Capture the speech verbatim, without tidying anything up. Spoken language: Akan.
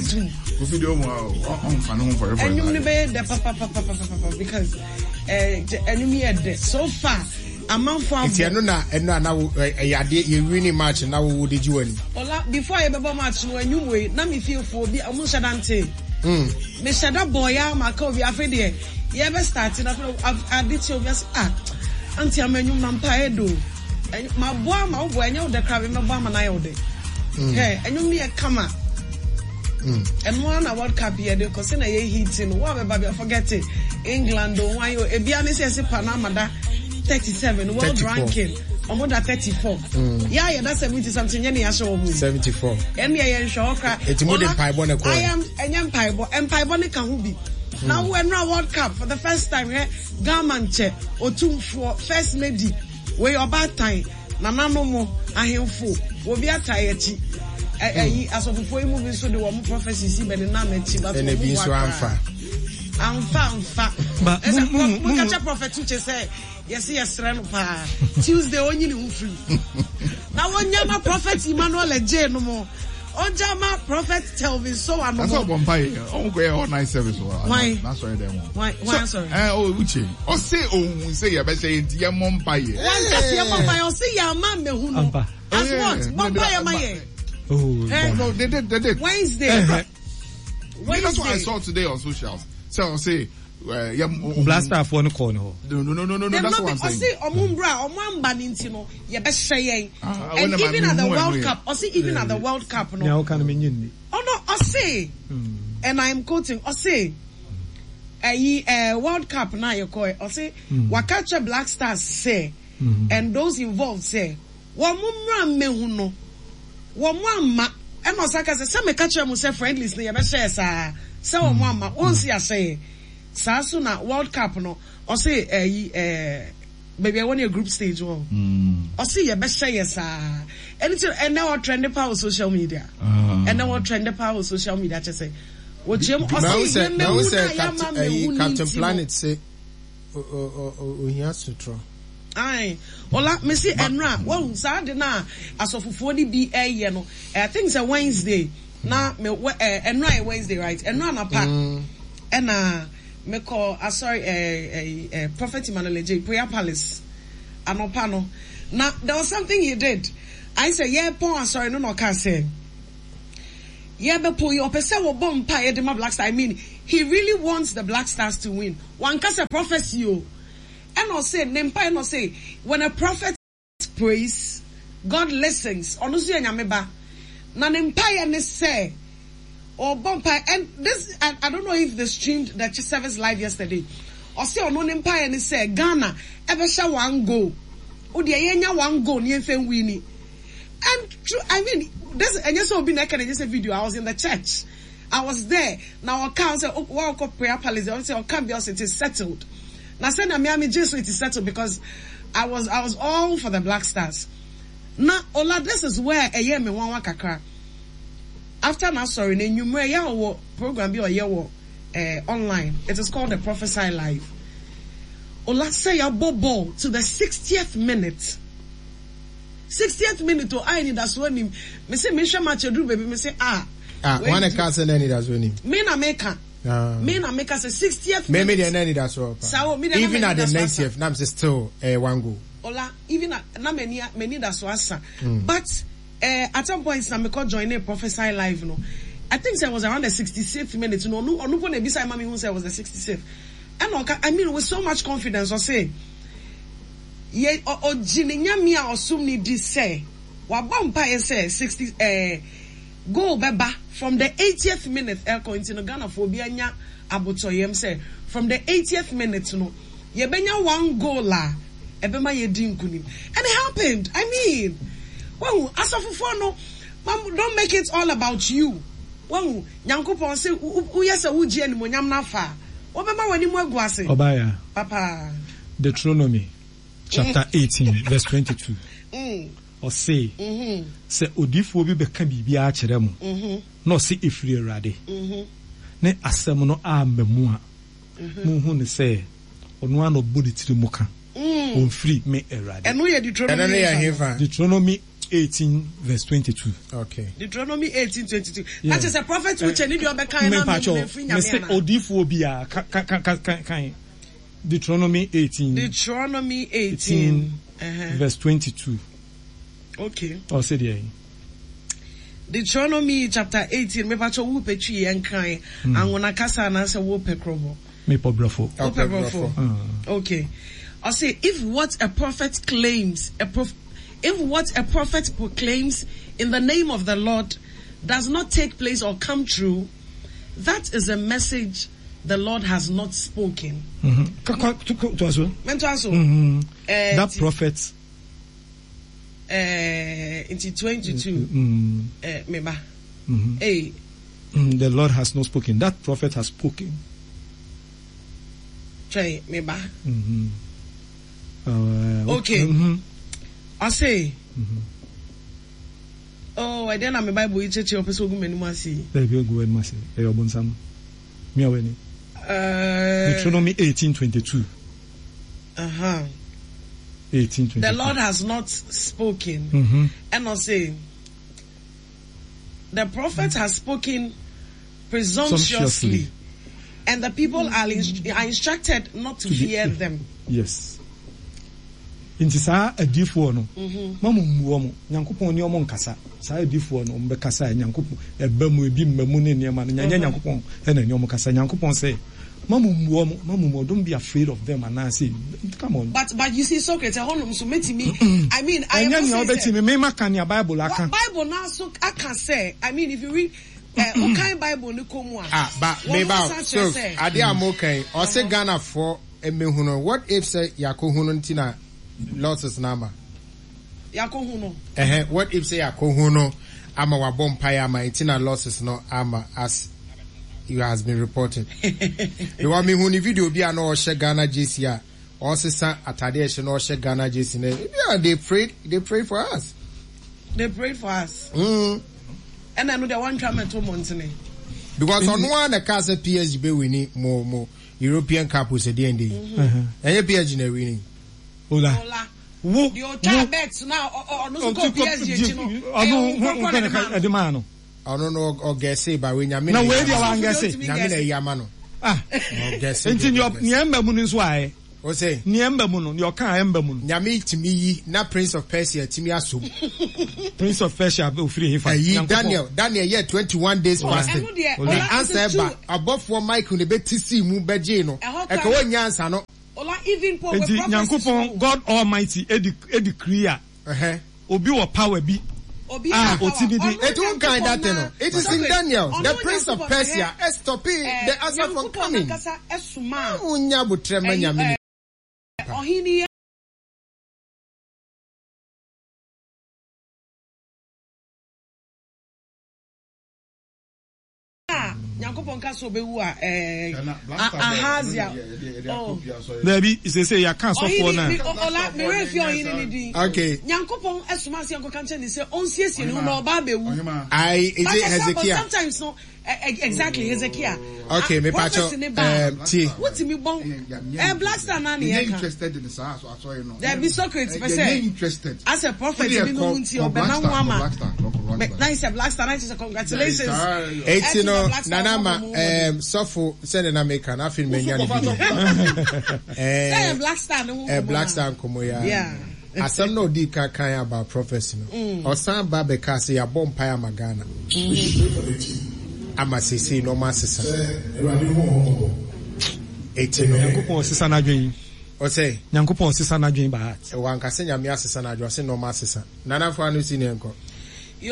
too. Video on fan forever. And you be the papa papa papa because uh enemy at so far. Among farm. If you know now, and now you winning match, and now what did you win? Before I ever match, when you wait, now me feel for be a mushadante. Hmm. Mister That boy, I'm a cover afraid. You ever started? I did your best. Ah, Auntie, I'm a new vampire do. And my boy, my boy, I know the crab in my bomb and I all day. Hey, and you me a camera. And one a World Cup here, because in a year heating, whatever, forget it. England, or why you a Bianis as a Panama. thirty-seven world ranking almost at thirty-four. Mm. Yeah, yeah, that's seventy something. Yeah, show me seventy-four. And yeah, show cry. It's more than pie bonnet. I am an empire, empire bonnet can be. Now we're now World Cup for the first time. Yeah, Garmanche or two for first lady. Where your bad time. Nana no more. I am full. We'll be a tired. As of before you move so the woman prophecy see by the name but and it being so unfair. I'm found fat. But we catch a prophet teacher say. Yes, yes, pa. Tuesday only you free. Now one yama prophet Emmanuel J no more. On Jama prophet tell me so and that's all bumpy. Oh, go all night service. Why? That's why they want. Why? Why? Sorry. Eh, oh, Uche. Oh, say, oh, say, you better say, dear Mompire. One case, your Mompire, or say, your man, me who know. As what? Mompire, my. Oh, no, they did, they did. Wednesday. Wednesday. That's what I saw today on socials. So I'll say, Uh, yeah, blaster for no corner. No, no, no, no, no. That's what I'm saying. I see Omumbra, Omamba Nintino, you best say, and even at the World Cup, I see even at the World Cup, no, can mean. Oh no, I say, and I am quoting, I say, a World Cup now you call it, I say, Wakacha Black Stars say, and those involved say, Wamumra mehuno, Wamama, and Osaka says, some catcher must say friendly, you best say, sir, so Mama, once you say. Sasu na World Cup no or say eh eh maybe I want a group stage one. Mm. Or say you best say yes ah. Anything and now trend power social media. Uh, and now trend power social media just say what you or say now say Captain Planet say oh he has to try. Aye. Ola me see enra wo sad na asofofo ni bi eh ye no. I think it's a Wednesday. Na me enra Wednesday right. Enra na pa. And uh me call uh, sorry uh, uh, uh, Prophet Emmanuel J Prayer Palace anopano. Now there was something he did. I said yeah pon sorry no no can say yeah be pull your person wo bomb pa e de ma Black Stars. I mean he really wants the Black Stars to win. One can say prophecy o and I say nempa no say when a prophet prays God listens ono so nyame ba na nempa ne say or bumpire and this I, I don't know if they streamed the service live yesterday or say on empire and say Ghana ever shall one goal oh the yenya one goal near fan winning and true I mean this and yes will be naked and just a video I was in the church I was there now our council oh World Cup Prayer Palace I say on campus it is settled now send a Miami just it is settled because I was I was all for the Black Stars now Ola this is where a year me one wakakra. After now, sorry, then you may have program be or your uh, online. It is called the Prophesy Live. Or let's say your bobo to the sixtieth minute. sixtieth minute to I need that's when him. Me say me share match do baby. Me say ah. Ah, one a cancer any that's when him. Me na maker. Me na maker say sixtieth. Me me the any that's all. So me even at the ninetieth, now say still uh, one go. Ola even at na many many that's answer. But. Uh, at some point, I called join a Prophesy Live. No, I think it was around the sixty-sixth minute. No, no, no, no, beside mommy who said it was the sixty-sixth. And I mean, with so much confidence, I say, yeah, or Jininya Mia or Sumni did say, what Bumpire say sixty, uh, go beba from the eightieth minute. Elko into Ghana for Bianya Abutoyem say from the eightieth minute. No, ye benya one goal la, ebema ye din kunim, and it happened. I mean. Well, as of no, don't make it all about you. Well, Yankupon say, "Who yes a uji and Munyam nafa." Obama when you more guase. Obaya, Papa. Deuteronomy, chapter eighteen, verse twenty-two. Or say, say Odifu bi beka bibia akyere mo. No say ifri erade. Ne asem no amemu a. Mu hu ne say, ono ano body tiri muka. On free me erade. And we are Deuteronomy. Deuteronomy eighteen verse twenty-two. Okay. Deuteronomy eighteen twenty-two. That is a prophet which any do be kind na me free nyame. Me say odifo bia kan kan kan kan. Deuteronomy eighteen. Deuteronomy eighteen uh-huh. verse twenty-two. Okay. Oh, say there. Deuteronomy chapter eighteen. Me pacho wo petwi en kan. Angona kasa na se wo pekrobo. Me pobrafo. Wo pekrobo. Okay. I say if what a prophet claims, a prof, if what a prophet proclaims in the name of the Lord does not take place or come true, that is a message the Lord has not spoken. Mm-hmm. Mm-hmm. Uh, that prophet. Uh, into twenty-two. Mm-hmm. Uh, Meba. Mm-hmm. Hey. Mm, the Lord has not spoken. That prophet has spoken. Try Meba. Mm-hmm. Uh, okay. Mm-hmm. I say. Mm-hmm. Oh, I didn't have my Bible. You check your person go many masi. There you go, masi. Eyo bonsam. Me aweni. Uh. Deuteronomy eighteen twenty-two. Uh huh. eighteen twenty-two. The Lord has not spoken, mm-hmm. and I say. The prophet has spoken presumptuously, and the people are, inst- are instructed not to, to fear be, them. Yes. Inti saa adifo no mamu mmuo mo nyankopon ne omo nkasa saa adifo no mbe kasa nyankopon eba mu ebi mmamu ne ne ma no nyanya nyankopon e na ne omo kasa nyankopon say mamu mmuo mo mamu mo don't be afraid of them and I say come on. But but you see Socrates honum so metimi I mean I am saying that me me maka ne Bible aka Bible na so aka say I mean if you read uh, what kind Bible ni komu ah but me ba so ade amokan o say Ghana for emehuno what if say yakohuno ntina losses nama yakohuno eh what if say yakohuno ama wa bompire ama ntina losses no ama as you has been reported you want me huni video bi ana o she Ghana J C a o sesa atade e she no o she Ghana J C yeah they prayed they prayed for us they prayed for us mm and I know the one come two months ne because on one the case P S G be winning more more European Cup was at the end and P S G na winning Ola wo the hotel bets now or no so P S G no ono kana de man no ono no o guess by we nyame na we dia wan guess nyame na yama no ah o guess enti ni emba mu nso aye o say ni emba mu no ni o kan emba mu no nyame timi yi na Prince of Persia timi aso Prince of Persia o free him fa Daniel Daniel yeah twenty-one days fasting the answer ba above for Michael ne betisi mu beje no e ka wonya ansa no Ola even for the Nyankopon God Almighty edi decree a eh obi wo power bi obi ah otini di it won't kind that no it is in Daniel the Prince of Persia is stopping the answer from coming unya butrema nyame ohini Nyankopon ka so bewu a eh Ahazia oh there be say say ya kan so for na ola me refi ohini ni din okay Nyankopon esuma se nko kan che ni say onsiesie ni no ba bewu I is it Hezekiah sometimes no exactly Hezekiah okay me pacho um t what me bon eh black star na na interested in the so so you know there be Socrates per se interested as a prophet me no munti o be na nwama nice black star nice congratulations eight you know nanama um sofo send na make na film menya ni video eh black star no eh black star komo ya yeah asem no di kan kan about prophecy no osan ba be ka say ya bomb empire magana ama sisi no masesa eighteen no Nyankopon sisa na dwen o say Nyankopon sisa na dwen ba e wan ka se nyame asesa na dwen se no masesa nana fa no si ne nko